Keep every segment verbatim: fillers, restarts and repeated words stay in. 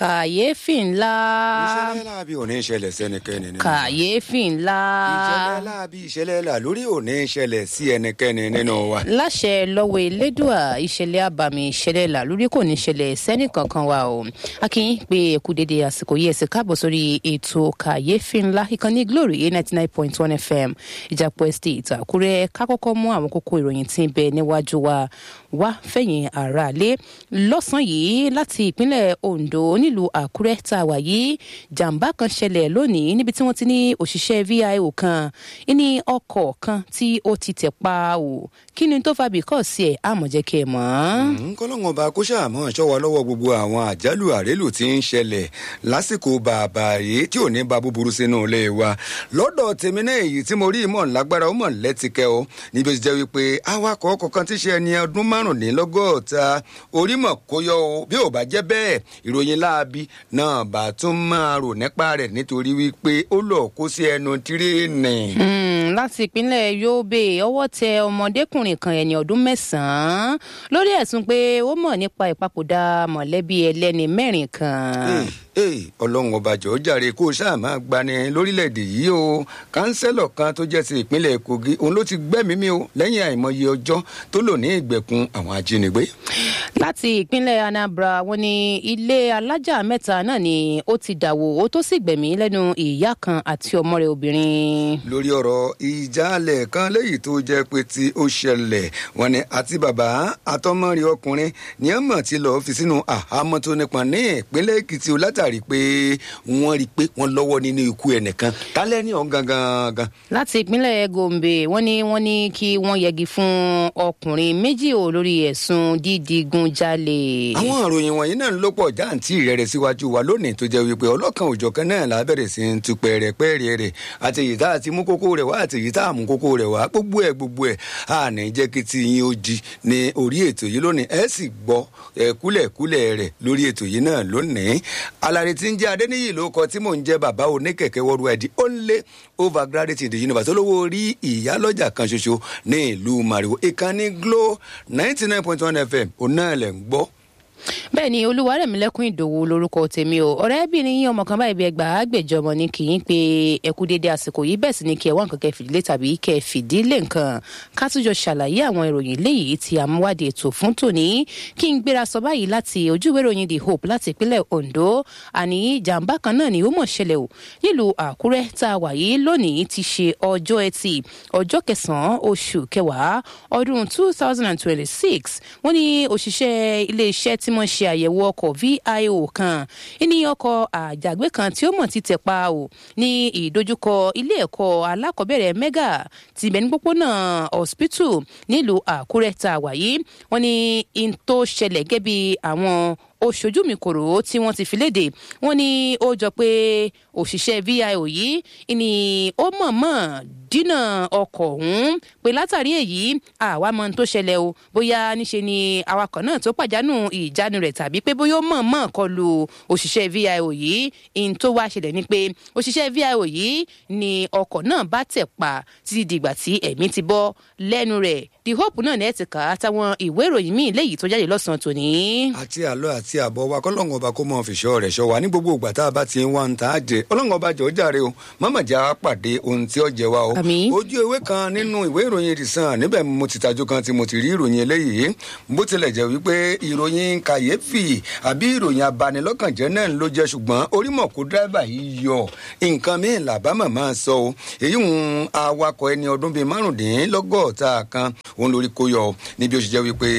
kàyéfì ńlá. ìṣẹ̀lẹ̀ láabi ò ní ṣẹlẹ̀ sẹ́nikẹ́ni nínú wa. kàyéfì ńlá. ìṣẹ̀lẹ̀ láabi ìṣẹ̀lẹ̀ là lórí ò ní ṣẹlẹ̀ sí ẹnikẹ́ni nínú wa. láṣẹ lọ́wọ́ elédùà ìṣẹ̀lẹ̀ àbàmì ìṣẹ̀lẹ̀ là lórí kò ní ṣẹlẹ̀ sẹ́nìkankan wa o. akínyìn pé ẹkú dédé àsìkò yìí ẹsẹ̀ káàbọ̀ sórí ètò kàyéfì ńlá ìkànnì Glory ninety nine point one F M ìjàpọ̀ estate Àkúrẹ́. ká kọ́kọ́ mú àwọn kókó ìròyìn tí ń bẹ níwájú wa wá fẹ̀yìn aráalé lọ́sàn-án yìí láti ìpínlẹ̀ Ondo nílùú Àkúrẹ́ tá a wà yìí. jàǹbá kan ṣẹlẹ̀ lónìí níbi tí wọ́n ti ní òṣìṣẹ́ V I O kan ní ọkọ̀ kan tí ó ti tẹ̀ pa o. kí ni tó fa bíkọ́ọ̀sì ẹ̀ àmọ̀jẹ́ kẹ́ ẹ̀ mọ́. kọ́lọ́ngàn bá kó ṣàmọ́ ṣọ́ wa lọ́wọ́ gbogbo àwọn àjálù àrélù tí ń ṣẹlẹ̀ lásìkò bàbà yìí tí ò ní ba búburú sínú ilé wa. lọ́dọ̀ tèmi náà èyí tí mo rí ìmọ̀ lágbára ó mọ̀ lẹ́tìkẹ́ o níbi ó ti jẹ́ wípé awakọ̀ ọkọ̀ kan ti ṣe ẹni ọdún márùndínlọ́gọ́ta orí mọ̀ kó yọ o bí ò bá jẹ́ bẹ́ẹ̀ ìròyìn láabi náà bá tún máa rò nípa rẹ̀ nítorí wípé ó lọ kó sí ẹnu tírèènì. láti ìpínlẹ̀ Yobe ọwọ́ tẹ ọmọdékùnrin kan ẹni ọdún mẹ́sàn-án lórí ẹ̀sùn pé ó mọ̀ nípa ìpapòdà mọ̀lẹ́bí ẹlẹ́ni mẹ́rin kan. ee ọlọ́run ọba jọ̀ọ́ jàre kó o ṣáà máa gbani lórílẹ̀‐èdè yìí o. kánsẹ́lọ̀ kan tó jẹ́ ti ìpínlẹ̀ Kogi òun ló ti gbẹ́mìí mì o lẹ́yìn àìmọye ọjọ́ tó lò ní ìgbèkùn àwọn ajínigbé. láti ìpínlẹ̀ Anambra wọ́n ní ilé alájà mẹ́ta náà ni ó ti dàwó ó tó sì gbẹ̀mí lẹ́nu ìyá kan àti ọmọ rẹ̀ obìnrin. lórí ọ̀rọ̀ ìjàlẹ̀ kan léyìí tó jẹ́ pé tí ó ṣẹlẹ̀ wọ́n ní àti bàbá àtọmọ́rin ọkùnrin ní ọmọ tí lọ́ọ́ fi sínú àhámọ́ tó nípọn ní ìpínlẹ̀ Èkìtì o látàrí pé wọ́n rí i pé wọ́n lọ́wọ́ nínú ikú ẹnìkan tálẹ́ ní ọ̀hún gangan. láti ìpínlẹ̀ Gombe wọ́n ní wọ́n ní kí wọ́n yẹgi fún ọkùnrin méjì o lórí ẹ̀sùn dídígunjalè. àwọn ìròyìn wọ̀nyí náà ń lọ́pọ̀ jáǹtì rẹ̀ síwájú wa lónìí tó jẹ́ wípé ọlọ́kan òjọ̀kan náà la bẹ̀rẹ̀ sí ń tu pẹ̀rẹ̀pẹ̀rẹ̀ rẹ̀ àti èyí tá a ti mú kókó rẹ̀ wá àti èyí tá a mú kókó rẹ̀ wá gbogbo ẹ̀ gbogbo ẹ̀ a ní jẹ́ kí ti yín ó di ní orí ètò yìí lónìí ẹ sì gbọ́ ẹ kúlẹ̀kúlẹ̀ rẹ̀ lórí ètò yìí náà lónìí. alárè tí ń jẹ́ Adéníyì ló kọ tí mò ń jẹ́ bàbá oníkẹ̀kẹ́ worldwide only overgraduate in the universe olówó orí ìyálọ́jà kan ṣoṣo ní ìlú Màrìwò ìkànnì Glo ninety nine point one F M òun náà lẹ̀ ń gbọ́. bẹ́ẹ̀ ni Olúwarẹ̀mílẹ́kùn Ìdòwú lórúkọ tèmi o ọ̀rẹ́bìnrin yín ọmọ kan báyìí bí ẹgbàá àgbèjọmọ ni kì í pe ẹkú dédé àsìkò yìí bẹ́ẹ̀ sì ni kí ẹ wá nǹkan kẹ́ fìdílé tàbí kẹ́ fìdílé nǹkan ká tún jọ ṣàlàyé àwọn ìròyìn léyìí tí a mú wádìí ètò fún tòní. kí n gbéra sọ báyìí láti ojúwé ìròyìn The Hope láti ìpínlẹ̀ Ondo àní jàǹbá kan náà ni ó mọ̀ ṣẹlẹ̀ o nílùú Àkúrẹ́ tá a wà yìí lónìí ti ṣe ọjọ́ Ẹtì ọjọ́ kẹsàn-án oṣù kẹwàá ọdún two thousand twenty-six wọ́n ní òṣìṣẹ́ iléeṣẹ́ tí wọ́n ṣe àyẹ̀wò ọkọ̀ V I O kan ní ọkọ̀ àjàgbé kan tí ó mọ̀ ti tẹ̀ pa o ní ìdojúkọ ilé ẹ̀kọ́ alákọ̀ọ́bẹ̀rẹ̀ mega ti bẹ̀ ní pópónà hospital nílùú Àkúrẹ́ tá a wà yìí wọ́n ní in tó ṣẹlẹ̀ gẹ́gẹ́ bí àwọn oṣojú mi kòrò tí wọ́n ti fi léde wọ́n ní ó jọ pé òṣìṣẹ́ V I O yìí ni ó mọ̀ọ́mọ̀ dínà ọkọ̀ ọ̀hún pé látàrí èyí àwa mọ ohun tó ṣẹlẹ̀ o bóyá níṣe ni awakọ̀ náà tó pàdánù ìjánu rẹ̀ tàbí pé bóyá ó mọ̀ọ́mọ̀ kọlù òṣìṣẹ́ V I O yìí in tó wá ṣẹlẹ̀ ni pé òṣìṣẹ́ V I O yìí ni ọkọ̀ náà bá tẹ̀ pa títí dìgbà tí ẹ̀mí ti bọ́ lẹ́nu rẹ̀. The Hope náà ní ẹ̀ ti kà á táwọn ìwé ìròyìn míì léyìí tó jáde lọ́sàn-án tòní. àti àlọ́ àti àbọ̀ wa kọ́lọ́ngàn ọba kó mọ fìṣọ́ rẹ̀ ṣọ́ wa ní gbogbo ìgbà tá a bá ti ń wá ń ta á jẹ ọlọ́ngàn ọba jọ̀ọ́ jàre o mọ́mọ́ jà á pàdé ohun tí ó jẹ wa o. ojú ewé kan nínú ìwé ìròyìn The Sun níbẹ̀ mo ti tajú kan tí mo ti rí ìròyìn eléyìí bó tilẹ̀ jẹ́ wípé ìròyìn kàyéfì àbí ìròyìn abanilọ́kànjẹ́ náà ló jẹ́ ṣùgbọ́n orímọ̀kú dírẹ́bà yìí yọ nǹkan míì làbámọ̀ máa sọ o èyí ń awakọ̀ ẹni ọdún bíi márùndínlọ́gọ́ta kan òun lórí kó yọ níbi ó ṣe jẹ́ wípé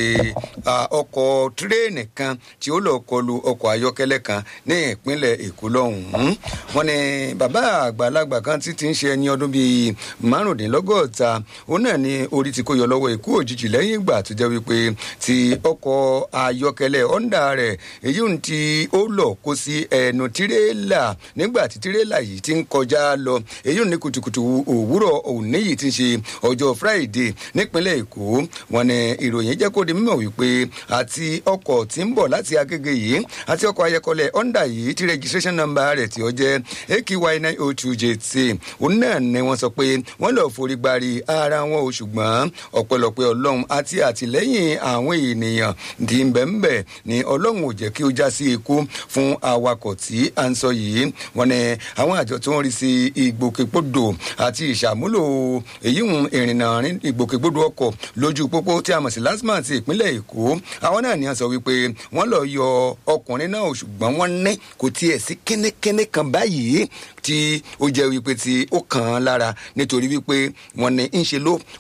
ọkọ̀ tírẹ́ẹ̀nì kan tí ó lọ kọlu ọkọ̀ ayọ́kẹ́lẹ́ kan ní ìpínlẹ̀ Èkó lọ́hùn-ún wọ́n ní bàbá àgbàlagbà kan tí ti ń ṣe ẹni ọdún bíi márùndínlọ́gọ́ta òun náà ní orí tí kò yọ lọ́wọ́ ikú òjijì lẹ́yìn ìgbà tó jẹ́ wípé ti ọkọ̀ ayọ́kẹ́lẹ́ Honda rẹ̀ èyí ń ti ó lọ kó sí ẹnu tirẹ́là nígbà tí tirẹ́là yìí ti ń kọjá lọ èyí ní kùtùkùtù òwúrọ̀ òní yìí ti ń ṣe ọjọ́ Friday nípínlẹ̀ Èkó wọ́n ní ìròyìn jẹ́ kó di mímọ̀ wípé àti ọkọ̀ tí ń bọ̀ láti Agége yìí àti ọkọ̀ ayọ́kẹ́lẹ́ Honda yìí tí registration number rẹ̀ tí ó jẹ́ A K Y nine oh two J T òun náà ni wọ́n sọ pé wọ́n lọ forí gbárí ara wọn o ṣùgbọ́n ọ̀pẹ̀lọpẹ̀ ọlọ́run àti àtìlẹ́yìn àwọn ènìyàn tí ń bẹ̀ ń bẹ̀ ni ọlọ́run ò jẹ́ kí ó já sí ikú fún awakọ̀ tí à ń sọ yìí. wọ́n ní àwọn àjọ tó ń rí sí ìgbòkègbodò àti ìṣàmúlò èyí ń ìrìnnà ìgbòkègbodò ọkọ̀ lójú pópó tí a mọ̀ sí LASTMA ti ìpínlẹ̀ Èkó àwọn náà ni a sọ wípé wọ́n lọ yọ ọkùnrin náà ṣùgbọ́n wọ́n ní kò tiẹ̀ sí kínníkínní kan báyìí tí ó jẹ́ wípé tí ó kàn án lára nítorí wípé wọ́n ní ń ṣe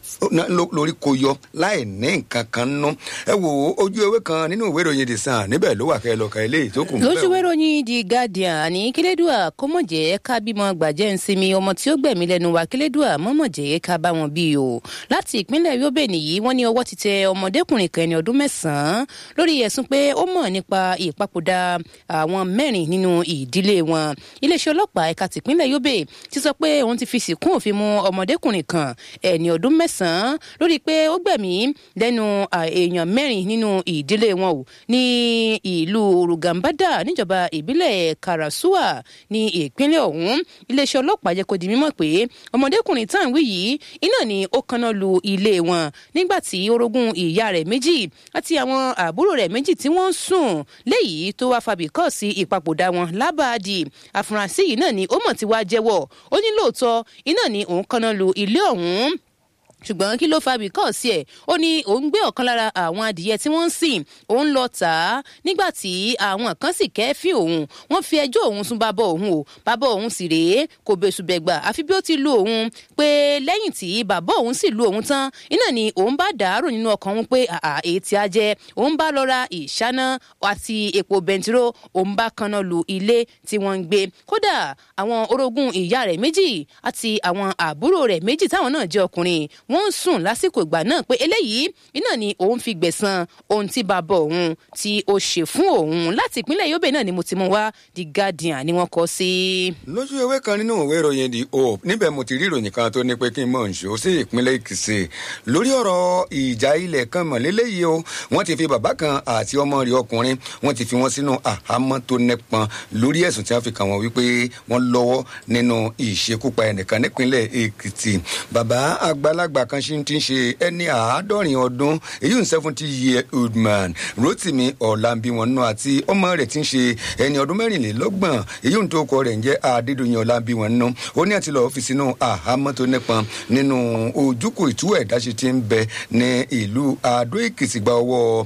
lórí kò yọ láì ní nǹkan kan nú. ẹ wo ojú ewé kan nínú ìwé ìròyìn The Sun níbẹ̀ ló wà kẹ́ ẹ lọ ka ilé ìtókùn. lójú ìwé ìròyìn The Guardian ní kílédùà kó mọ̀ jẹ́ ká bímọ gbàjẹ́ ń sinmi ọmọ tí ó gbẹ̀mí lẹ́nu wa kílédùà mọ̀mọ̀ jẹ́ ká bá wọn bí o. láti ìpínlẹ̀ Yobe nìyí wọ́n ní ọwọ́ ti tẹ ọmọdékùnrin kan ẹni ọdún mẹ́sàn-án lórí ẹ̀sùn pé ó mọ̀ nípa ìpapòdà àwọn mẹ́rin nínú ìdílé wọn. iléeṣẹ́ ọlọ́pàá ẹ̀ka tìpínlẹ̀ Yobe ti sọ pé òun ti fi sìnkún òfin mú ọmọdékùnrin kan ẹni ọdún mẹ́sàn-án lórí pé ó gbẹ̀mí lẹ́nu èèyàn mẹ́rin nínú ìdílé wọn o ní ìlú Rugambada níjọba ìbílẹ̀ Karasuwa ní ìpínlẹ̀ ọ̀hún. iléeṣẹ́ ọlọ́pàá jẹ́ kó di mímọ̀ pé ọmọdékùnrin tá à ń wí yìí iná ni ó kaná lu ilé wọn nígbà tí orogún ìyá rẹ̀ méjì àti àwọn àbúrò rẹ̀ méjì tí wọ́n ń sùn léyìí tó wá fàbíkọ́ sí ìpapòdà wọn lábàádì. àfúrásì yìí náà ni ó mọ̀ tí wàá jẹ́wọ́ ó ní lóòótọ́ iná ni òun kaná lu ilé ọ̀hún ṣùgbọ́n kí ló fa bìkọ́ sí ẹ̀ ó ní òun gbé ọ̀kan lára àwọn adìyẹ tí wọ́n ń sìn òun lọ tà á nígbà tí àwọn kan sì kẹ́fín òun wọ́n fi ẹjọ́ òun sún bàbá òun o bàbá òun sì rèé kò bẹ̀sùbẹ̀gbà àfi bí ó ti lu òun pé lẹ́yìn tí bàbá òun sì lu òun tán iná ni òun bá dàárò nínú ọkàn òun pé àà èyí tí a jẹ òun bá lọ ra ìṣáná àti epo bẹntiró òun bá kaná lu ilé tí wọ́n ń gbé. kódà àwọn orogún ìyá rẹ̀ méjì àti àwọn àbúrò rẹ̀ méjì táwọn náà jẹ́ ọkùnrin wọ́n ń sùn lásìkò ìgbà náà pé eléyìí iná ni òun fi gbẹ̀san ohun tí bàbá òun tí ó ṣe fún òun. láti ìpínlẹ̀ Yobe náà ni mo ti mú wá The Guardian ni wọ́n kọ sí. lójú ewé kan nínú ìwé ìròyìn The Hope níbẹ̀ mo ti rí ìròyìn kan tó ní pé kí n mọ̀ ń ṣó sí ìpínlẹ̀ Èkìtì lórí ọ̀rọ̀ ìjà ilẹ̀ kan mọ̀lélẹ́yìí o. wọ́n ti fi bàbá kan àti ọmọ rẹ̀ ọkùnrin wọ́n ti fi wọ́n sínú àhámọ́ tó nípọn lórí ẹ̀sùn tí wọ́n fi kàn wọ́n wípé wọ́n lọ́wọ́ nínú ìṣekúpa ẹnìkan nípínlẹ̀ Èkìtì. bàbá àgbàlagbà kan ṣe ti ń ṣe ẹni àádọ́rin ọdún èyí ń seventy year old man Rotimi Ọ̀làǹbíwọ̀n náà àti ọmọ rẹ̀ ti ń ṣe ẹni ọdún mẹ́rìnlélọ́gbọ̀n èyí ń tó kọ rẹ̀ ń jẹ́ Adédoyin Ọ̀làǹbíwọ̀n náà ó ní àti lọ́ọ́ fi sínú àhámọ́ tó nípọn nínú ojúkò ìtúwọ̀ ẹ̀dá ṣe ti ń bẹ ní ìlú Adó Èkìtì gba ọwọ́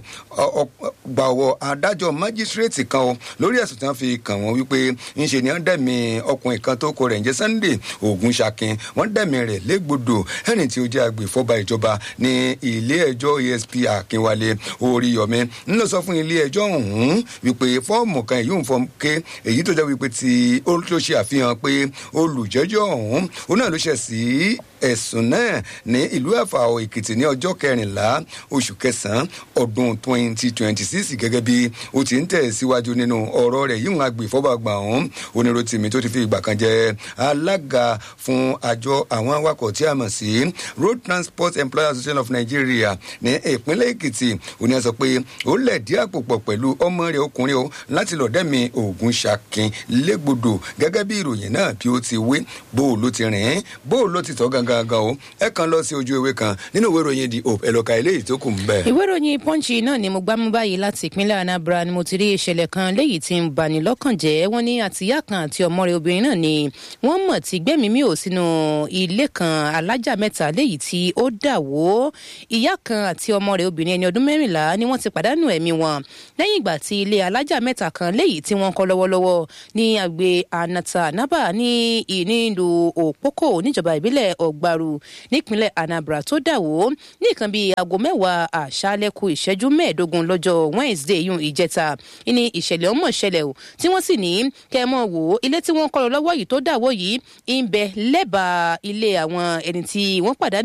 gba ọwọ́ adájọ́ májísírèètì kan o lórí ẹ̀sùn tí wọ́n fi kàn wọ́n wípé ńṣe ni wọ́n dẹ̀mí ọkùnrin kan tó kọ rẹ̀ ń jẹ́ Sunday Ògúnṣakin wọ́n dẹ̀mí rẹ̀ légbodò ẹni tí ó jẹ́ agbèfọ́ba ìjọba ní ilé ẹjọ́ A S P Akínwálé Oríyọmí ńlọ sọ fún ilé ẹjọ́ ọ̀hún wípé fọ́ọ̀mù kan èyí ń fọ́ọ̀m ké èyí tó jẹ́ wípé tí ó tó ṣe àfihàn pé olùjẹ́jọ́ ọ̀hún ó náà ló ṣẹ̀ sí ẹ̀sùn náà ní ìlú Ẹ̀fàọ̀ Èkìtì ní ọjọ́ kẹrìnlá oṣù kẹsàn-án ọdún twenty twenty six gẹ́gẹ́ bí ó ti ń tẹ̀ síwájú nínú ọ̀rọ̀ rẹ̀ yíwọ̀n agbèfọ́ba àgbà ọ̀hún Oníròtìmí tó ti fi ìgbà kan jẹ́ alága fún àjọ àwọn awakọ̀ tí a mọ̀ sí Road Transport Employers Association of Nigeria ní ìpínlẹ̀ Èkìtì ó ní a sọ pé ó lẹ̀dí àpò pọ̀ pẹ̀lú ọmọ rẹ̀ ọkùnrin o láti lọ́ọ́ dẹ́mi Ògúnṣakin légbodò gẹ́gẹ́ bí ìròyìn náà bí ó ti wé bó o ló ti rìn bó o ló ti tọ́ gangan gan o ẹ kàn lọ sí ojú ewé kan nínú ìwé ìròyìn The Hope ẹlọka eléyìí tó kù ń bẹ. ìwé ìròyìn Punch náà ni mo gbá mú báyìí láti ìpínlẹ̀ Anambra ni mo ti rí ìṣẹ̀lẹ̀ kan léyìí tí ń bani lọ́kàn jẹ́ wọ́n ní àtìyá kan àti ọmọ rẹ̀ obìnrin náà ni wọ́n mọ̀ tí gbẹ́mìí mì ò sínú ilé kan alájà mẹ́ta léyìí tí ó dà wó. ìyá kan àti ọmọ rẹ̀ obìnrin ẹni ọdún mẹ́rìnlá ni wọ́n ti pàdánù ẹ̀mí wọn lẹ́yìn ìgbà tí ilé alájà mẹ́ta kan léyìí tí wọ́n kọ́ lọ́wọ́lọ́wọ́ ní àgbè Anata Naba ní ìnílù Òpókò níjọba ìbílẹ̀ Ọ̀gbàrù nípínlẹ̀ Anambra tó dà wó ní nǹkan bíi aago mẹ́wàá àṣálẹ́ kù ìṣẹ́jú mẹ́ẹ̀ẹ́dógún lọ́jọ́ Wednesday yún ìjẹta ní ìṣẹ̀lẹ̀ ọmọ ìṣẹ̀lẹ̀ o tí wọ́n sì ní kẹ́ ẹ mọ̀ wò ó ilé tí wọ́n kọ́ lọ́wọ́ yìí tó dà wó yìí ń bẹ lẹ́bàá ilé àwọn ẹni tí wọ́n pàdánù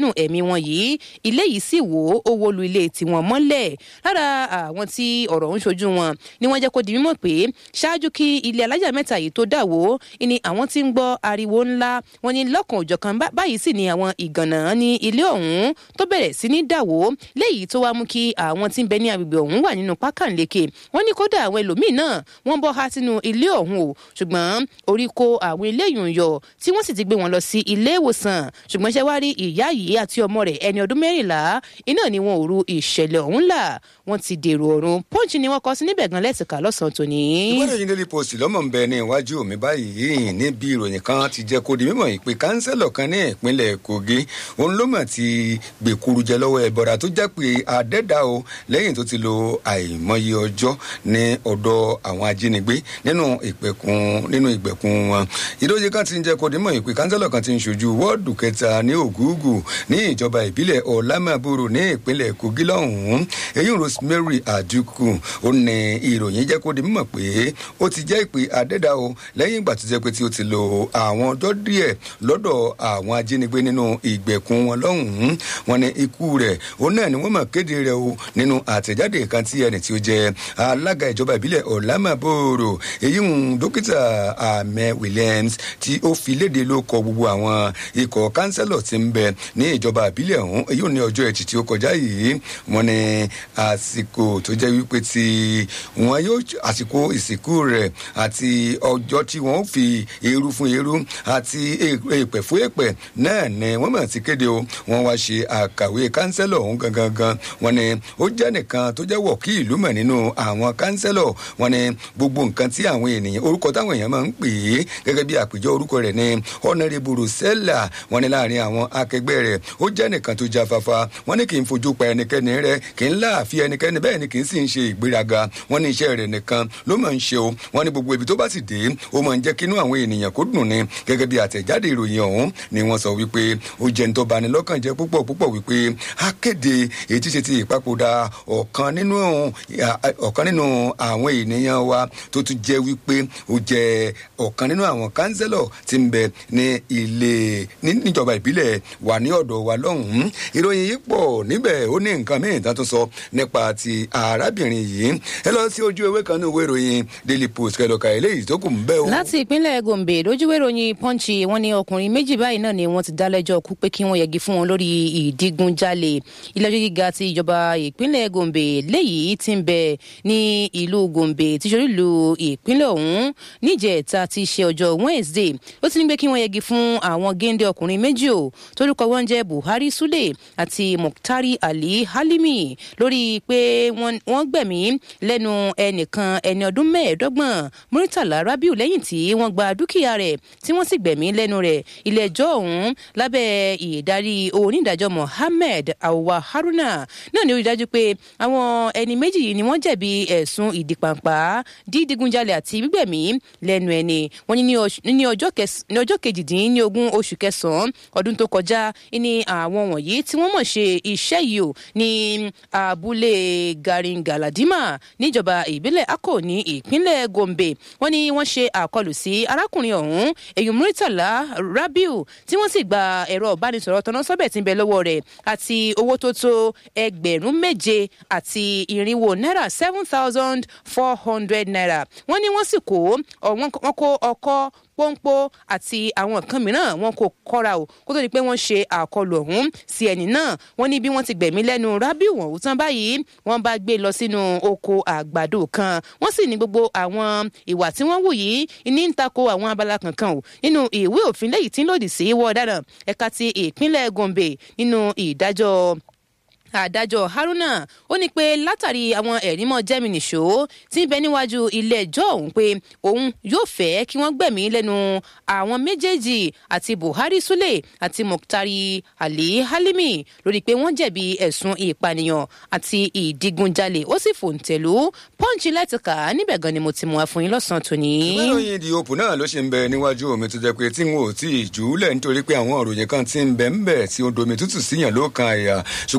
pàdánù ẹ̀mí wọn yìí ilé yìí sì wò ó wó lu ilé tiwọn mọ́lẹ̀ lára àwọn tí ọ̀rọ̀ ń ṣojú wọn ni wọ́n jẹ́ kó di mímọ̀ pé ṣáájú kí ilé alájà mẹ́ta yìí tó dà wó ni àwọn tí ń gbọ́ ariwo ńlá wọn ní lọ́kàn òjọ̀kan báyìí sì ni àwọn ìgànnà ní ilé ọ̀hún tó bẹ̀rẹ̀ sí ní dà wó léyìí tó wá mú kí àwọn tí ń bẹ ní agbègbè ọ̀hún wà nínú pákànleke wọ́n ní kódà àwọn ẹlòmíì náà wọ́n bọ́ há sínú ilé ọ̀hún o ṣùgbọ́n orí kó àwọn eléyìí ń yọ tí wọ́n sì ti gbé wọn lọ sí ilé ìwòsàn ṣùgbọ́n ṣe wá rí ìyá yìí àti ọmọ rẹ̀ ẹni ọdún mẹ́rìnlá iná ni wọn ò ru ìṣẹ̀lẹ̀ ọ̀hún là wọ́n ti dèrò ọ̀run Punch ni wọ́n kọ sí níbẹ̀ gan lẹ́sìkà lọ́sàn-án tòní. ìwádìí yìí Daily Post lọ́mọ ń bẹ ní iwájú mi báyìí níbi ìròyìn kan ti jẹ́ kó di mímọ̀ yìí pé kánsẹ́lọ̀ kan ní ìpínlẹ̀ Kogi òun ló mọ̀ ti gbèkuru jẹ lọ́wọ́ ẹ̀bọ̀ra tó jẹ́ pé àdẹ́dà o lẹ́yìn tó ti lo àìmọye ọjọ́ ní ọ̀dọ̀ àwọn ajínigbé nínú ìpẹ̀kun nínú ìgbẹ̀kun wọn. ìdóye kan ti ń jẹ́ kó di mímọ̀ yìí pé kánsẹ́lọ̀ kan ti ń ṣojú wọ́ọ̀dù kẹta ní Ògúgù ní ìjọba ìbílẹ̀ Ọ̀làmàbòrò ní ìpínlẹ̀ Kogi lọ́hùn-ún èyí Rosemary Àdúkù ó ní ìròyìn jẹ́ kó di mímọ̀ pé ó ti jẹ́ ìpè àdẹ́dà o lẹ́yìn ìgbà tó jẹ́ pé tí ó ti lo àwọn ọjọ́ díẹ̀ lọ́dọ̀ àwọn ajínigbé nínú ìgbẹ̀kun wọn lọ́hùn-ún wọn ní ikú rẹ̀ ó náà ni wọ́n mọ̀ kéde rẹ̀ o nínú àtẹ̀jáde kan tí ẹni tí ó jẹ́ alága ìjọba ìbílẹ̀ Ọ̀làmàbòrò èyí ń dókítà Ahmed Williams tí ó fi léde ló kọ gbogbo àwọn ikọ̀ kánsẹ́lọ̀ tí ń bẹ ní ìjọba ìbílẹ̀ ọ̀hún èyí ò ní ọjọ́ ẹtì tí ó kọjá yìí wọn ní àsìkò tó jẹ́ wípé tí wọn yóò àsìkò ìsìnkú rẹ̀ àti ọjọ́ tí wọ́n fi eérú fún eérú àti èèpẹ̀ fún èèpẹ̀ náà ni wọ́n mọ̀ sí kéde o wọ́n wá ṣe àkàwé kánsẹ́lọ̀ ọ̀hún gangan gan wọ́n ní ó jẹ́ nìkan tó jẹ́ wọ̀kí ìlú mọ̀ nínú àwọn kánsẹ́lọ̀ wọ́n ní gbogbo nǹkan tí àwọn ènìyàn orúkọ táwọn èèyàn máa ń pè é gẹ́gẹ́ bí àpèjọ orúkọ rẹ̀ ní Honorable Rosella wọ́n ní láàrin àwọn akẹgbẹ́ rẹ̀ ó jẹ́ nìkan tó jáfáfá wọ́n ní kì í fojú pa ẹnikẹ́ni rẹ̀ kì í láàfin ẹnikẹ́ni bẹ́ẹ̀ ni kì í sì ń ṣe ìgbéraga wọ́n ní iṣẹ́ rẹ̀ nìkan ló máa ń ṣe o wọ́n ní gbogbo ibi tó bá sì dé ó máa ń jẹ́ kínú àwọn ènìyàn kó dùn ní gẹ́gẹ́ bí àtẹ̀jáde ìròyìn ọ̀hún ni wọ́n sọ wípé ó jẹ́ ń tó bani lọ́kàn jẹ́ púpọ̀ púpọ̀ wípé akéde èyí tí ṣe ti ìpapòdà ọ̀kan nínú ọ̀kan nínú àwọn ènìyàn wa tó tún jẹ́ wípé ó jẹ́ ọ̀kan nínú àwọn kánsẹ́lọ̀ tí ń bẹ ní ilé níjọba ìbílẹ̀ wà ní ọ̀dọ̀ wa lọ́hùn-ún ìròyìn yìí pọ̀ níbẹ̀ ó ní nǹkan mìíràn tán tó sọ nípa ti arábìnrin yìí ẹ lọ sí ojú ewé kan ní ìwé ìròyìn Daily Post kẹlọkà eléyìí tó kù ń bẹ o. láti ìpínlẹ̀ Gombe lójúwé ìròyìn Punch wọ́n ní ọkùnrin méjì báyìí náà ni wọ́n ti dá lẹ́jọ́ kú pé kí wọ́n yẹgi fún wọn lórí ìdígunjalè ilé-ẹjọ́ gíga ti ìjọba ìpínlẹ̀ Gombe léyìí tí ń bẹ ní ìlú Gombe tí ṣorí ìlú ìpínlẹ̀ ọ̀hún níjẹ̀ta ti ṣe ọjọ́ Wednesday ó ti ní pé kí wọ́n yẹgi fún àwọn géńdé ọkùnrin méjì o torúkọ wọn jẹ́ Buhari Sule àti Muktari Ali Halimi lórí pé wọ́n gbẹ̀mí lẹ́nu ẹnìkan ẹni ọdún mẹ́ẹ̀ẹ́dọ́gbọ̀n Muritala Rabiu lẹ́yìn tí wọ́n gba dúkìá rẹ̀ tí wọ́n sì gbẹ̀mí lẹ́nu rẹ̀ ilé ẹjọ́ ọ̀hún lábẹ́ ìdarí onídàájọ́ Mohammed Awa Haruna náà ni ó rí dájú pé àwọn ẹni méjì yìí ni wọ́n jẹ̀bi ẹ̀sùn ìdìpàǹpá dídígunjalè àti gbígbẹ̀mí lẹ́nu ẹni wọ́n ní ní ọjọ́ kejìdínlógún oṣù kẹsàn-án ọdún tó kọjá ní àwọn wọ̀nyí tí wọ́n mọ̀ ṣe iṣẹ́ yìí ò ní abúlé Garingaladima níjọba ìbílẹ̀ Akko ní ìpínlẹ̀ Gombe wọ́n ní wọ́n ṣe àkọlù sí arákùnrin ọ̀hún èyí Muritala Rabiu tí wọ́n sì gba ẹ̀rọ ìbánisọ̀rọ̀ tọ́nà sọ́bẹ̀ tí ń bẹ lọ́wọ́ rẹ̀ àti owó tó tó ẹgbẹ̀rún méje àti irinwó náírà seven thousand four hundred naira wọ́n ní wọ́n sì kó wọ́n kó ọkọ́ pọ́npọ́ àti àwọn nǹkan mìíràn wọn kò kọ́ra o kó tó di pé wọ́n ṣe àkọlù ọ̀hún sí ẹni náà wọ́n ní bí wọ́n ti gbẹ̀mí lẹ́nu Rabiu wọ̀n tán báyìí wọ́n bá gbé lọ sínú oko àgbàdo kan wọ́n sì ní gbogbo àwọn ìwà tí wọ́n wù yìí ní ń tako àwọn abala kankan o nínú ìwé òfin lẹ́yìn tí ń lòdì sí ìwà ọ̀daràn ẹ̀ka ti ìpínlẹ̀ Gombe nínú ìdájọ́ adájọ́ Haruna ó ní pé látàrí àwọn ẹ̀rí mọ́ jẹ́mìnìṣó tí ń bẹ níwájú ilé ẹjọ́ òun pé òun yóò fẹ́ kí wọ́n gbẹ̀mí lẹ́nu àwọn méjèèjì àti Buhari Sule àti Muktari Ali Halimi lórí pé wọ́n jẹ̀bi ẹ̀sùn ìpànìyàn àti ìdígunjalè ó sì fòǹtẹ̀lú Punch lẹ́tìkà níbẹ̀ gan ni mo ti mú wa fún yín lọ́sàn-án tòní. ìròyìn ìdí òpó náà ló ṣe ń bẹ níwájú omi tó jẹ́ pé tí n ò tí ì jù ú lẹ̀ nítorí pé àwọn òròyìn kan ti ń bẹ ń bẹ tí ó domi tútù síyàn ló kan àyà ṣùgbọ́n ilé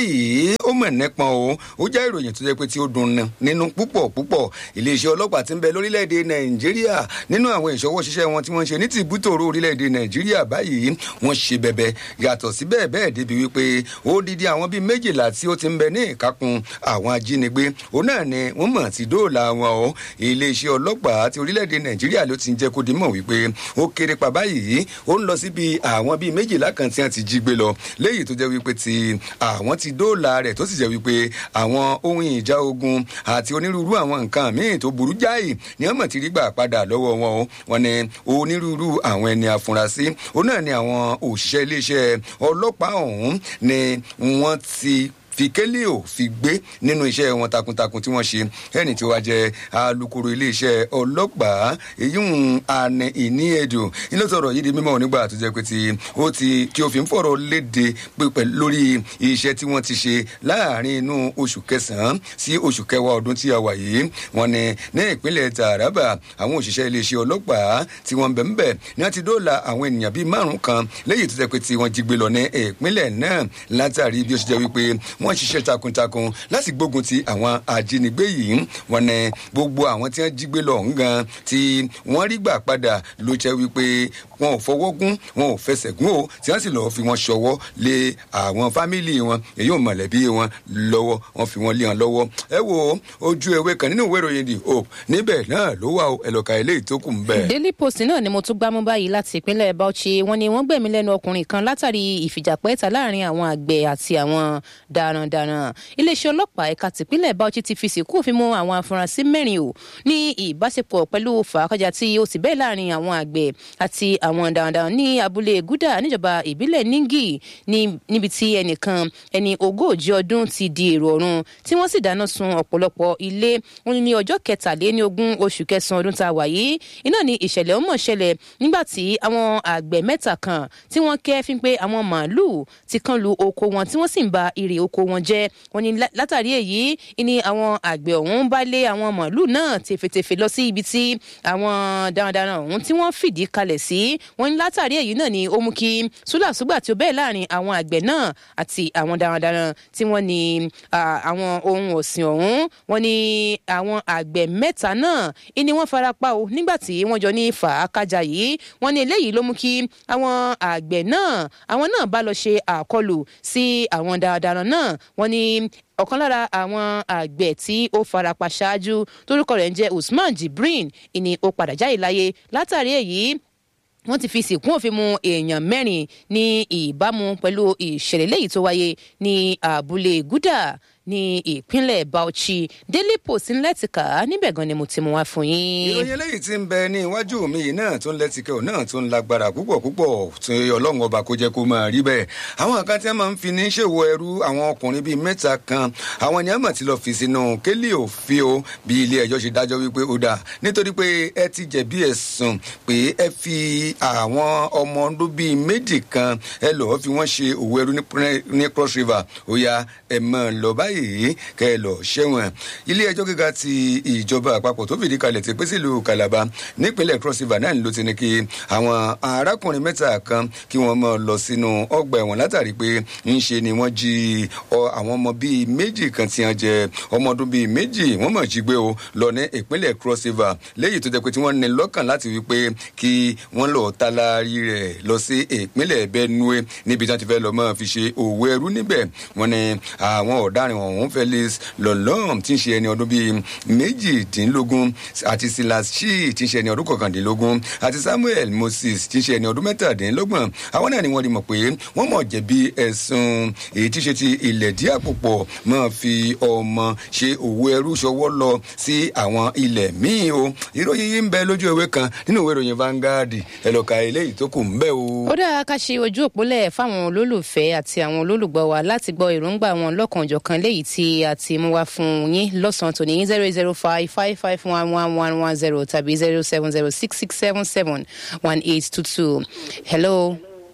eléyìí ó mọ̀ nípọn o ó jẹ́ ìròyìn tó jẹ́ pé tí ó dùn nínú púpọ̀ púpọ̀ iléeṣẹ́ ọlọ́pàá tí ń bẹ lórílẹ̀‐èdè nàìjíríà nínú àwọn ìṣọwọ́ ṣiṣẹ́ wọn tí wọ́n ń ṣe ní tìbútòrò orílẹ̀‐èdè nàìjíríà báyìí wọ́n ṣe bẹ̀bẹ̀ yàtọ̀ sí bẹ́ẹ̀ bẹ́ẹ̀ débi wípé ó dídí àwọn bíi méjìlá tí ó ti ń bẹ ní ìkákun àwọn ajínigbé òun náà ni wọ́n mọ̀ ti dóòlà wọn o iléeṣẹ́ ọlọ́pàá ti orílẹ̀‐èdè nàìjíríà ló ti ń jẹ́ kó di mọ̀ wípé ó kéré pa báyìí ó ń lọ síbi àwọn bíi méjìlá kan tí wọ́n ti jí gbé lọ léyìí tó jẹ́ wípé ti àwọn ti dóòlà rẹ̀ tó sì jẹ́ wípé àwọn ohun ìjà ogun àti onírúurú àwọn nǹkan míì tó burú jáì ní ọmọ tí rí gbà padà lọ́wọ́ wọn o wọn ni onírúurú àwọn ẹni afurasí òun náà ni àwọn òṣìṣẹ́ iléeṣẹ́ ọlọ́pàá ọ̀hún ni wọ́n ti fi kélé ò fi gbé nínú iṣẹ́ wọn takuntakun tí wọ́n ṣe ẹni tí wàá jẹ́ alukoro iléeṣẹ́ ọlọ́pàá èyí ń àní ìní ẹ̀dùn ilé sọ̀rọ̀ yìí di mímọ́ nígbà tó jẹ́ pé tí ó ti tí ó fi ń fọ̀rọ̀ léde pípẹ́ lórí iṣẹ́ tí wọ́n ti ṣe láàrin inú oṣù kẹsàn-án sí oṣù kẹwàá ọdún tí a wà yìí wọ́n ní ní ìpínlẹ̀ Taraba àwọn òṣìṣẹ́ iléeṣẹ́ ọlọ́pàá tí wọ́n bẹ̀ ń bẹ̀ ní wọ́n ti dóòlà àwọn ènìyàn bíi márùn-ún kan lẹ́yìn tó jẹ́ pé tí wọ́n jí gbé lọ ní ìpínlẹ̀ náà látàrí bí ó ṣe jẹ́ wípé wọ́n ṣiṣẹ́ takuntakun láti gbógun ti àwọn ajínigbé yìí wọ́n ní gbogbo àwọn tí wọ́n jí gbé lọ ńgan tí wọ́n rí gbà padà ló jẹ́ wípé wọn ò fọwọ́ gún wọn ò fẹsẹ̀ gún o tí wọ́n sì lọ́ọ́ fi wọn ṣọwọ́ lé àwọn fámìlì wọn èyí ò mọ̀lẹ́bí wọn lọ́wọ́ wọn fi wọn lé wọn lọ́wọ́ ẹ wo ojú ewé kan nínú ìwé ìròyìn The Hope níbẹ̀ náà ló wà ẹlọ́ka eléyìí tó kù ń bẹ̀. Daily Post náà ni mo tún gbámú báyìí láti ìpínlẹ̀ Bauchi wọ́n ní wọ́n gbẹ̀mí lẹ́nu ọkùnrin kan látàrí ìfìjàpẹ́ta láàrin àwọn àgbẹ̀ àti àwọn darandaran iléeṣẹ́ ọlọ́pàá ẹ̀ka tìpínlẹ̀ Bauchi ti fi sìnkú òfin mú àwọn afurasí mẹ́rin o ní ìbáṣepọ̀ pẹ̀lú fàákàjà tí ó sì bẹ́ẹ̀ láàrin àwọn àgbẹ̀ àti àwọn darandaran ní abúlé Gúdà níjọba ìbílẹ̀ Ningi níbi tí ẹnìkan ẹni ogójì ọdún ti di èrò ọ̀run tí wọ́n sì dáná sun ọ̀pọ̀lọpọ̀ ilé wọn ní ọjọ́ kẹtàléníogún oṣù kẹsàn-án ọdún tá a wà yìí iná ní ìṣẹ̀lẹ̀ ọmọ ṣẹlẹ̀ nígbà tí àwọn àgbẹ̀ mẹ́ta kan tí wọ́n kẹ́fín pé àwọn màálùú ti kan lu oko wọn tí wọ́n sì ń ba irè oko wọn jẹ́ wọ́n ní látàrí èyí ni àwọn àgbẹ̀ ọ̀hún bá lé àwọn màálùú náà tefetefe lọ sí ibi tí àwọn darandaran ọ̀hún tí wọ́n fìdí kalẹ̀ sí wọ́n ní látàrí èyí náà ni ó mú kí súlàsúgbà tí ó bẹ́ẹ̀ láàrin àwọn àgbẹ̀ náà àti àwọn darandaran tí wọ́n ní àwọn ohun ọ̀sìn ọ̀hún wọ́n ní àwọn àgbẹ̀ mẹ́ta náà ni wọ́n farapa o nígbà tí wọ́n jọ ní fàákájà yìí wọ́n ní eléyìí ló mú kí àwọn àgbẹ̀ náà àwọn náà bá lọ ṣe àkọlù sí àwọn darandaran náà wọ́n ní ọ̀kan lára àwọn àgbẹ̀ tí ó farapa ṣáájú torúkọ rẹ̀ ń jẹ́ Usman Jibrin ìní ó padà jáde láyé látàrí èyí wọ́n ti fi sìnkún òfin mu èèyàn mẹ́rin ní ìbámu pẹ̀lú ìṣẹ̀lẹ̀ léyìí tó wáyé ní abúlé Gúdà ní ìpínlẹ̀ Bauchi. Daily Post ń lẹ́tìkà níbẹ̀ gan ni mo ti mú wá fún yín. ìròyìn eléyìí tí ń bẹ ní iwájú mi yìí náà tó ń lẹ́tìkà ò náà tó ń lágbára púpọ̀ púpọ̀ tí Ọlọ́run ọba kó jẹ́ kó máa rí bẹ́ẹ̀. àwọn kan tí wọ́n máa ń fi ní ṣèwọ ẹrú àwọn ọkùnrin bíi mẹ́ta kan àwọn ènìyàn mọ̀ tí lọ́ọ́ fi sínú kélé òfin o bí ilé ẹjọ́ ṣe dájọ́ wípé ó dáa nítorí pé ẹ ti jẹ̀bi ẹ̀sùn pé ẹ fi àwọn ọmọ ọdún bíi méjì kan ẹ lọ́ọ́ fi wọ́n ṣe òwò ẹrú ní Cross River ó yá ẹ mọ̀ lọ báyìí yìí kẹ́ ẹ lọ ṣẹ́wọ̀n ilé ẹjọ́ gíga ti ìjọba àpapọ̀ tó fìdí kalẹ̀ ti pèsè ìlú Calabar nípínlẹ̀ Cross River náà ló ti ní kí àwọn arákùnrin mẹ́ta kan kí wọ́n máa lọ sínú ọgbà ẹ̀wọ̀n látàrí pé ń ṣe ni wọ́n jí àwọn ọmọ bíi méjì kan tí wọ́n jẹ ọmọ ọdún bíi méjì wọ́n mọ̀ jí gbé o lọ ní ìpínlẹ̀ Cross River léyìí tó jẹ́ pé tí wọ́n ní lọ́kàn láti wí pé kí wọ́n lọ tálárì rẹ̀ lọ sí ìpínlẹ̀ Benue níbi tí wọ́n ti fẹ́ lọ máa fi ṣe òwò ẹrú níbẹ̀ wọ́n ní àwọn ọ̀daràn ọ̀hún Felix Lolom tí ń ṣe ẹni ọdún bíi méjìdínlógún àti Silas Shi tí ń ṣe ẹni ọdún kọkàndínlógún àti Samuel Moses tí ń ṣe ẹni ọdún mẹ́tàdínlọ́gbọ̀n àwọn náà ni wọ́n rí mọ̀ pé wọ́n mọ̀ jẹ̀bi ẹ̀sùn èyí tí ṣe ti ilẹ̀ dí àpòpọ̀ máa fi ọmọ ṣe òwò ẹrú ṣọwọ́ lọ sí àwọn ilẹ̀ míì o ìròyìn yìí ń bẹ lójú ewé kan nínú ìwé ìròyìn Vanguard ẹlọ́ka eléyìí tó kù ń bẹ o. ó dáa ká ṣe ojú òpólẹ̀ fáwọn olólùfẹ́ àti àwọn olólùgbọ́ wa láti gbọ́ èròǹgbà wọn lọ́kànjọ̀kan léyìí tí a ti mú wá fún yín lọ́sàn-án tòní zero zero five five five one one one one zero tàbí zero seven zero six six seven seven one eight two two. hello.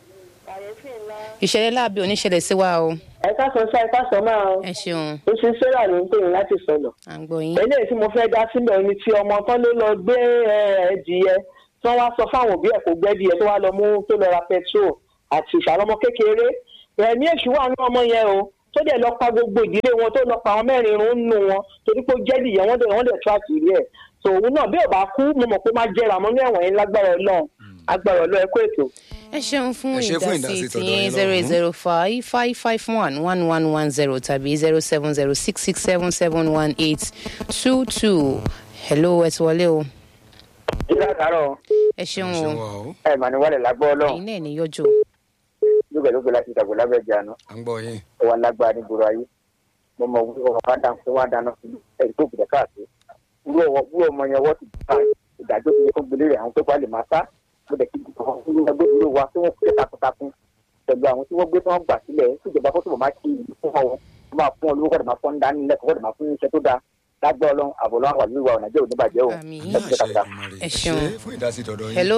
ìṣẹ̀lẹ̀ láàbí oníṣẹ̀lẹ̀ sí wa o. ẹ káàsán sí ẹ káàsán máa o. ẹ ṣeun. oṣù sẹ́rà ló ń pè ní láti sọ̀lọ̀. à ń gbọ́ yín. eléyìí tí mo fẹ́ dá sílẹ̀ ni ti ọmọ tán ló lọ gbé ẹ̀ẹ́dìyẹ tí wọ́n wá sọ fáwọn òbí ẹ̀ kó gbẹ́dìyẹ tó wá lọ mú tó lọ ra petrol àti ìṣàlọ́mọ kékeré ẹ̀mí èṣù wà ní ọmọ yẹn o tó dẹ̀ lọ pa gbogbo ìdílé wọn tó lọ pa àwọn mẹ́rin irun nù wọn torí pé ó jẹ́ nìyẹn wọ́n dẹ̀ wọ́n dẹ̀ tó àṣírí ẹ̀ so òun náà bí ò bá kú mo mọ̀ pé má jẹ́ra mọ́ ní ẹ̀wọ̀n yẹn lágbára Ọlọ́run agbára Ọlọ́run ẹ kú ètò. ẹ ṣeun fún ìdásí tìyẹn zero zero five five five one one one one zero tàbí zero seven zero six six seven seven one eight two two. hello ẹ ti wọlé o. ìlà àtàrọ. ẹ ṣeun o. ẹ mà ní wàlẹ̀ lágbọ́ Ọlọ́run. ẹ̀yin náà ní yọjọ́. lógbèlógbè láti ìdàgbò lábẹ́ ìjànú. à ń gbọ́ yín. ó wà lágbára ní gbòòrò ayé mo mọ wíwọ wá dáná fún wá dáná fún ẹ̀rí tó gbìdẹ káàkiri wúwo ọmọ yẹn wọ́n ti bá ìdájọ́ tó yẹ kó gbélé rẹ̀ àwọn tó bá lè máa sá mo dẹ̀ kí wọ́n gbé dúró wa tí wọ́n fi takuntakun pẹ̀lú àwọn tí wọ́n gbé tí wọ́n gbà sílẹ̀ tí ìjọba kó tó bọ̀ máa ṣe ìlú fún wọn wọ́n máa fún olówó kọ́dà máa fún dání lẹ́kọ̀ọ́ kọ́dà máa fún iṣẹ́ tó dáa lágbọ́ Ọlọ́run àbọ̀lọ́ àwọn àlùwà ọ̀nà jẹ́ òní bàjẹ́ o. ẹ ṣeun hello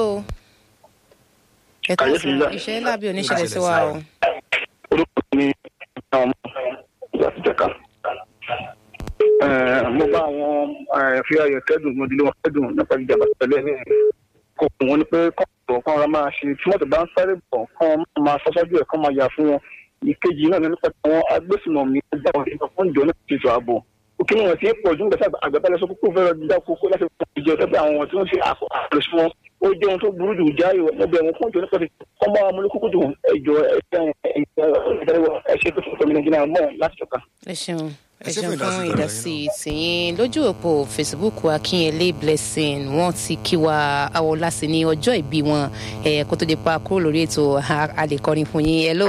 ẹ kọ́ fún iṣẹ́ lábẹ́ oníṣẹ́lẹ̀ sí wa o. orúkọ mi ọmọ láti jẹ́ka mo bá àwọn fi ayọ̀ kẹ́dùn mo délé wọn kẹ́dùn nípa ìjàmbá pẹ̀lú ẹ̀mí kò fún wọn ni pé kọ́ńtò kan ra máa ṣe tí mọ́tò bá ń sáré bọ̀ kán máa sọ́sọ́jú ẹ̀ kán máa yà fún wọn ìkejì náà ní nípa àwọn agbésùnmọ̀mí ẹgbẹ́ àwọn ìjọba fún ìjọ náà ṣètò ààbò òkè wọn ti ń pọ̀ jù ń gbèsè àgbẹ̀bẹ̀lẹ̀ sọ kókó fẹ́rẹ̀ dá kókó láti fún ìjọ ẹgbẹ́ àwọn tí wọ́n ṣe àpòlọsí wọn ó jẹ́ ohun tó burú jù jáyò ẹgbẹ́ wọn fún ìjọ nípa ti kọ́ máa mú kókó jù ẹjọ́ ẹ̀ṣẹ̀ tó fún mi nàìjíríà mọ́ láti ṣọ̀kan. ẹ ṣeun ẹ ṣeun fún ìdásí tìyín lójú òpó Facebook Akínyẹlé Blessing wọ́n ti kí wa awọlá sí ní ọjọ́ ìbí wọn ẹ kó tó di pa kúrò lórí ètò àlèkọrin fún yín hello.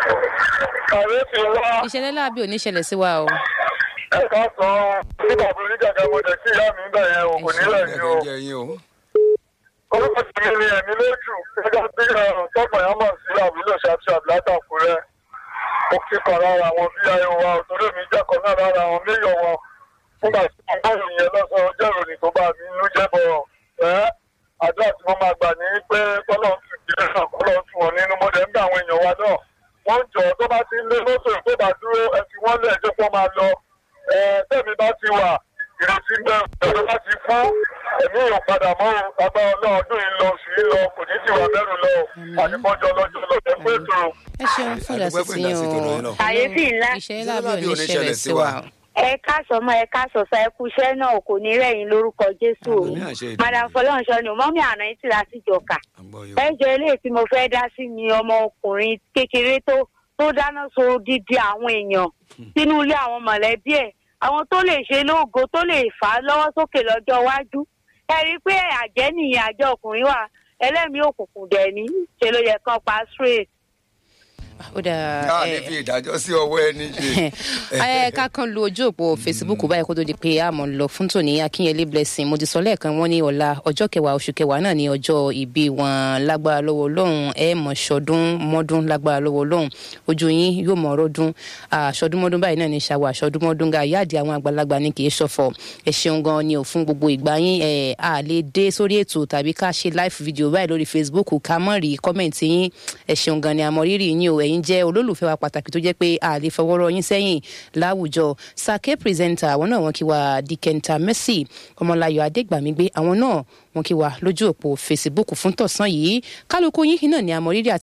ìṣẹ̀lẹ̀ láàbí ò ní ṣẹlẹ̀ sí wa o. ẹ ká sọ sí bàbá oníjàgà mo jẹ kí ìyá mi ń bẹ̀ yẹn o kò nílẹ̀ ní o. orúkọ tèmi ni ẹ̀mí lójú gẹ́gẹ́ bí tọ́pọ̀ yẹn mọ̀ sí àbúlò ṣàṣàb látàkùrẹ́ mo kí kan lára àwọn bí ayé wa òtòrò mi jẹ́ kan náà lára àwọn méyọ̀ wọn nígbà tí mo bá ìròyìn lọ́sàn-án ọjọ́ ìròyìn tó bá mi inú jẹ́ bọ̀ ẹ́ àdúrà tí mo máa gbà ní pé kọ́lọ́ tù jílẹ̀ náà kọ́lọ́ tù wọ́n nínú mo dẹ̀ ń bẹ àwọn èèyàn wa náà wọ́n jọ tó bá ti ń lé mọ́tò tó bá dúró ẹ fi wọ́n lẹ̀ jẹ́ kó máa lọ tẹ́mi bá ti wà ìrètí bẹ́ẹ̀ ẹ̀rọ bá ti fún ẹ̀mí yóò padà mọ́ agbára ọlọ́run ọdún yìí lọ sí lọ kò ní ti wà bẹ́rù lọ àdìpọ́jọ́ lọ́jọ́ lọ́jọ́ pé tó. ẹ ṣeun fún ìdásí yín o àyèfí ńlá ìṣẹ̀lẹ̀ lábẹ́ oníṣẹ̀lẹ̀ sí wa. ẹ káàsán mọ ẹ káàsán sọ ẹ kú iṣẹ́ náà kò ní rẹ̀yìn lórúkọ Jésù o madam fọlọ́nṣọ́ ni mọ́mí àná yìí ti la sí jọ̀ka ẹ jẹ́ eléyìí tí mo fẹ́ dá sí ni ọmọkùnrin kékeré tó tó dáná so dídí àwọn èèyàn sínú ilé àwọn mọ̀lẹ́bí ẹ̀ àwọn tó lè ṣe lóògo tó lè fà á lọ́wọ́ sókè lọ́jọ́ iwájú ẹ rí i pé àjẹ́ nìyẹn àjọ ọkùnrin wà ẹlẹ́mìí òkùnkùn dẹ̀ ní ṣe ló yẹ kán pa straight. ó dáa káà ní fi ìdájọ́ sí ọwọ́ ẹni ṣe. ẹ ká kan lu ojú òpó Facebook báyìí kó tó di pé a mọ̀ lọ fún tòní Akínyẹlé Blessing mo ti sọ lẹ́ẹ̀kan wọ́n ní ọ̀la ọjọ́ kẹwàá oṣù kẹwàá náà ní ọjọ́ ìbí wọn lágbára lọ́wọ́ Ọlọ́run ẹ mọ̀ ṣọdún mọ́dún lágbára lọ́wọ́ Ọlọ́run ojú yín yóò mọ̀ ọrọ́dún àṣọdún mọ́dún báyìí náà ní ṣàwọ̀ àṣọdún mọ́dún ga yáàdì àwọn àgbàlagbà ní kì í ṣọ̀fọ̀ ẹ ṣeun gan ni ò fún gbogbo ìgbà yín ẹ à lè dé sórí ètò tàbí ká ṣe live video báyìí lórí Facebook ká mọ̀ rí kọ́mẹ̀ntì yín ẹ ṣeun gan ni àmọ́ rírì yín o ẹ̀yin jẹ́ olólùfẹ́ wa pàtàkì tó jẹ́ pé a lè fọwọ́rọ́ yín sẹ́yìn láwùjọ sake presenter àwọn náà wọ́n kí wa dikenta Mercy ọmọláyọ̀ adégbàmígbé àwọn náà wọ́n kí wa lójú òpó Facebook fún tọ̀sán yìí kálukú yín náà ni àmọ́ rírì àti